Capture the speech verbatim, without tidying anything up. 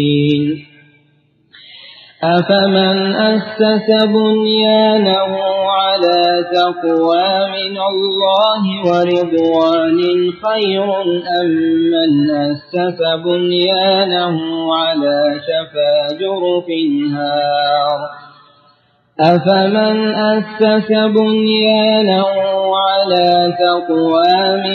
أفمن أسس بنيانه على تقوى من الله ورضوان خير أم من أسس بنيانه على شفا جرف هار أفمن أسس بنيانه على تقوى من